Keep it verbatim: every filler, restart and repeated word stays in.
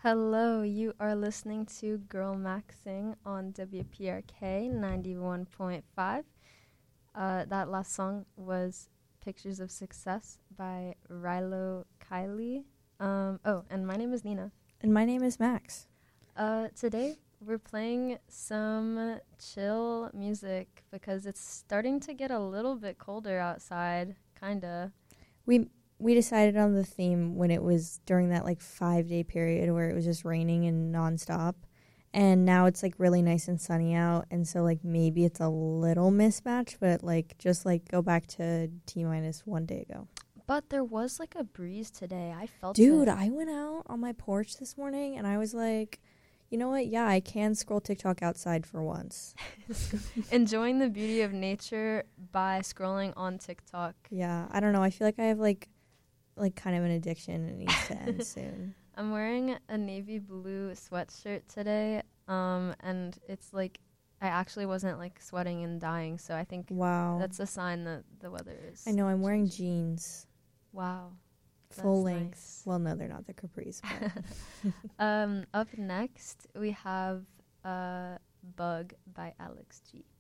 Hello, you are listening to Girl Maxing on W P R K ninety-one point five. Uh, that last song was Pictures of Success by Rilo Kiley. Um, oh, and my name is Nina. And my name is Max. Uh, today we're playing some chill music because it's starting to get a little bit colder outside, kinda. We we decided on the theme when it was during that like five day period where it was just raining and nonstop. And now it's like really nice and sunny out, and so like maybe it's a little mismatch, but like just like go back to T minus one day ago. But there was like a breeze today. I felt Dude, it. I went out on my porch this morning and I was like, you know what? Yeah, I can scroll TikTok outside for once. Enjoying the beauty of nature by scrolling on TikTok. Yeah, I don't know. I feel like I have like like kind of an addiction and it needs to end soon. I'm wearing a navy blue sweatshirt today, um, and it's like I actually wasn't like sweating and dying, so I think Wow. that's a sign that the weather is. I know, I'm wearing changing. jeans. Wow. Full That's length. nice. Well, no, they're not. They're capris. um, up next, we have uh, Bug by Alex G.